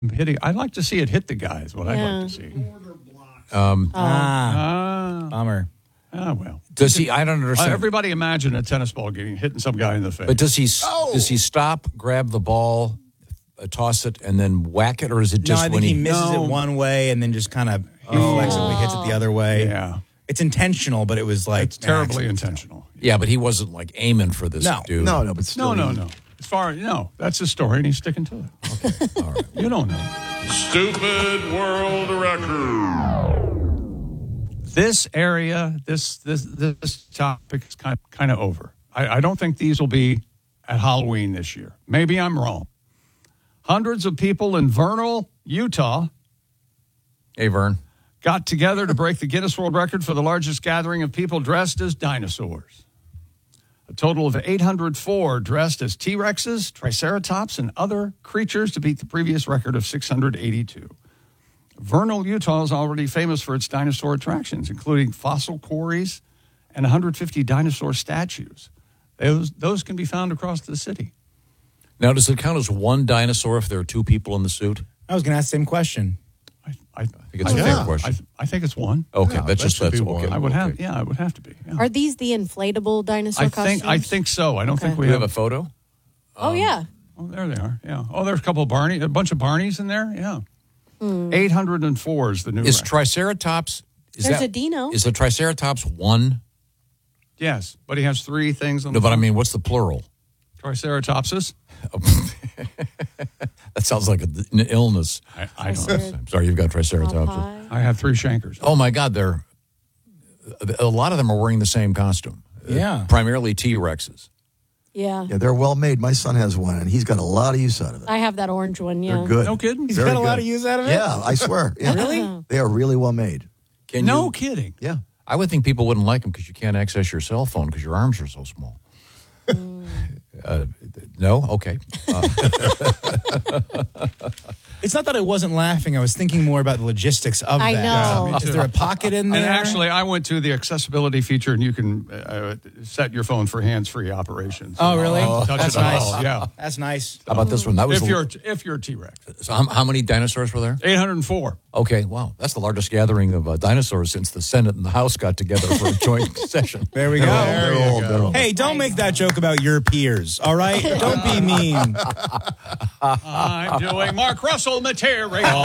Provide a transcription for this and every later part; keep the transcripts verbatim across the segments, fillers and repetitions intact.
hitting. I'd like to see it hit the guy. Is what Yeah. I'd like to see. Um, Oh. Ah, Bummer. ah, well. does he? I don't Uh, understand. everybody imagine a tennis ball getting hitting some guy in the face. But does he? Does he stop, grab the ball, uh, toss it, and then whack it, or is it No, just I think when he he? misses No. it one way and then just kind of reflexively hits it the other way. yeah, It's intentional, but it was like it's terribly accident. intentional. Yeah, but he wasn't like aiming for this No. dude. No, no, but still. No, no, no. As far no, that's his story, and he's sticking to it. Okay, all right. You don't know. Stupid world record. This area, this this this topic is kind of, kind of over. I, I don't think these will be at Halloween this year. Maybe I'm wrong. Hundreds of people in Vernal, Utah, Hey, Vern. got together to break the Guinness World Record for the largest gathering of people dressed as dinosaurs. A total of eight hundred four dressed as T-Rexes, Triceratops, and other creatures to beat the previous record of six hundred eighty-two. Vernal, Utah is already famous for its dinosaur attractions, including fossil quarries and one hundred fifty dinosaur statues. Those, those can be found across the city. Now, does it count as one dinosaur if there are two people in the suit? I was going to ask the same question. I, I, I think it's I a fair think- question. I, I think it's one. Okay, Yeah, that's that just should that's be okay. one. I would okay. have, yeah, I would have to be. yeah. Are these the inflatable dinosaur I costumes? think I think so. I don't Okay. think we We have have a photo. Oh, yeah. Oh, there they are. Yeah. Oh, there's a couple of Barney, a bunch of Barneys in there. Yeah. eight hundred four is the new Is record. Triceratops? Is There's that, a dino. Is the Triceratops one? Yes, but he has three things on No, the but I front. mean, what's the plural? Triceratopses. That sounds like a, an illness. I, I don't Tricer- know. I'm sorry, you've got Triceratops. Popeye. I have three shankers. Oh my God, they're a lot of them are wearing the same costume. Uh, Yeah. primarily T-Rexes. Yeah. Yeah, they're well made. My son has one, and he's got a lot of use out of it. I have that orange one, yeah. They're good. No kidding? He's Very got a lot good. of use out of it? Yeah, I swear. Yeah. Really? They are really well made. Can No you, kidding. Yeah. I would think people wouldn't like them because you can't access your cell phone because your arms are so small. uh, no, okay. Uh, It's not that I wasn't laughing. I was thinking more about the logistics of I that. know. Yeah, me Is too. there a pocket in there? And actually, I went to the accessibility feature, and you can uh, set your phone for hands-free operations. Oh, really? Touch That's it at nice. all. Yeah. That's nice. how about this one? That was If the- you're if you're a T-Rex, so how, how many dinosaurs were there? eight hundred four. Okay, wow, that's the largest gathering of uh, dinosaurs since the Senate and the House got together for a joint session. There we go. They're old, they're old. Hey, don't make that joke about your peers, all right? Don't be mean. I'm doing Mark Russell material.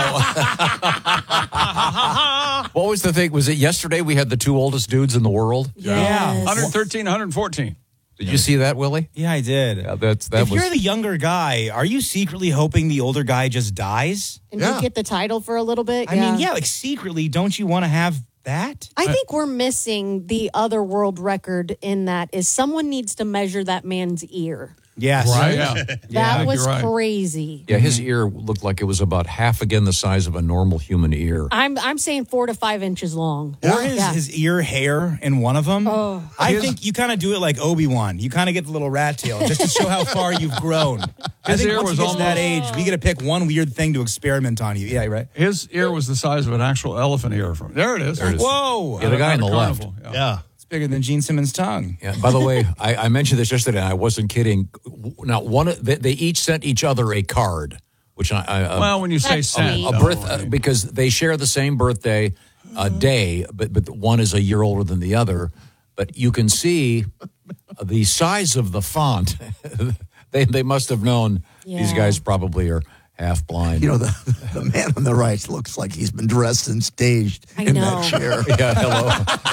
What was the thing? Was it yesterday we had the two oldest dudes in the world? Yeah. one thirteen, one fourteen. Did you see that, Willie? Yeah, I did. Yeah, that's that if was. you're the younger guy, are you secretly hoping the older guy just dies? And Yeah. you get the title for a little bit. I mean, yeah, like secretly, don't you want to have that? I think we're missing the other world record in that is someone needs to measure that man's ear. Yes. Right? Yeah. That I think was you're right. crazy. Yeah, his ear looked like it was about half again the size of a normal human ear. I'm I'm saying four to five inches long. Or his, Yeah. his ear hair in one of them. Oh. I His- think you kind of do it like Obi-Wan. You kind of get the little rat tail just to show how far you've grown. I His think ear once was you get to that age, almost- we get to pick one weird thing to experiment on you. Yeah, right? His ear was the size of an actual elephant ear. From there it is. There it is. Whoa. Yeah, the guy on the left. Carnival, yeah. Yeah. It's bigger than Gene Simmons' tongue. Yeah. By the way, I, I mentioned this yesterday, and I wasn't kidding. Now, one of- they, they each sent each other a card, which I, I uh, Well, when you say That's sent, sweet. a though, birth I uh, mean, because they share the same birthday uh, day, but but one is a year older than the other. But you can see the size of the font. they they must have known these Yeah. guys probably are half blind. You know, the, the man on the right looks like he's been dressed and staged I in know. that chair. yeah, hello.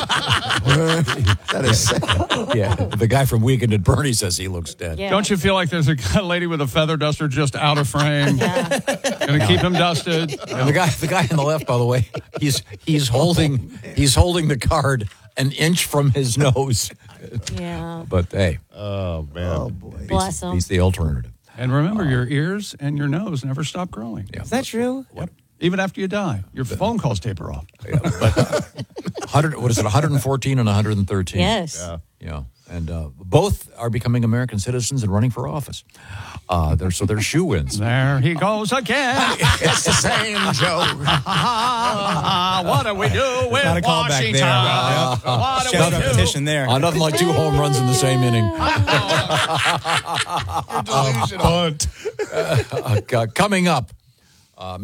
That is sad. Yeah, the guy from Weekend at Bernie says he looks dead. Yeah. don't you feel like there's a lady with a feather duster just out of frame? Yeah. Going to keep him dusted. And the guy, the guy on the left, by the way, he's he's holding he's holding the card an inch from his nose. Yeah. But hey, Oh, man. Oh, boy. Bless him. he's the alternative. And remember, your ears and your nose never stop growing. Yeah. Is that true? Yep. Even after you die, your phone calls taper off. Yeah, but one hundred, what is it, one fourteen and one thirteen? Yes. Yeah. And uh, both are becoming American citizens and running for office. Uh, they're, so they're shoe-ins. There he goes again. It's the same joke. What do we do with Not a callback Washington? there. Uh, What do Shout we out do? repetition there. Uh, nothing like two home runs in the same inning. Bunt. Uh, uh, coming up, Uh,